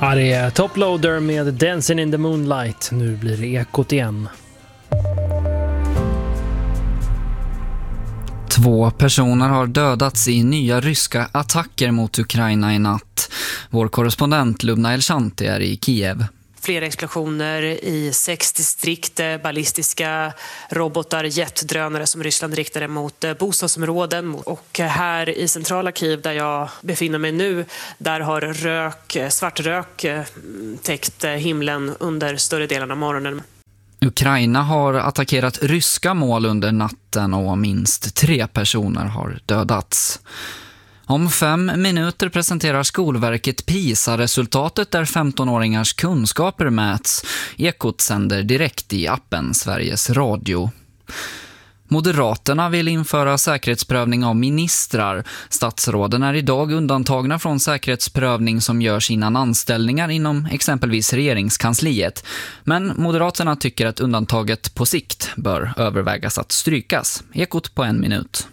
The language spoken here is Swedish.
Ja, det är Top Loader med Dancing in the Moonlight. Nu blir det Ekot igen. 2 personer har dödats i nya ryska attacker mot Ukraina i natt. Vår korrespondent Lubna Elshanti är i Kiev. Flera explosioner i 6 distrikt, ballistiska robotar, jetdrönare som Ryssland riktade mot bostadsområden. Och här i centrala Kiev där jag befinner mig nu, där har svart rök täckt himlen under större delen av morgonen. Ukraina har attackerat ryska mål under natten och minst 3 personer har dödats. Om 5 minuter presenterar Skolverket PISA-resultatet där 15-åringars kunskaper mäts. Ekot sänder direkt i appen Sveriges Radio. Moderaterna vill införa säkerhetsprövning av ministrar. Statsråden är idag undantagna från säkerhetsprövning som görs innan anställningar inom exempelvis regeringskansliet. Men Moderaterna tycker att undantaget på sikt bör övervägas att strykas. Ekot på 1 minut.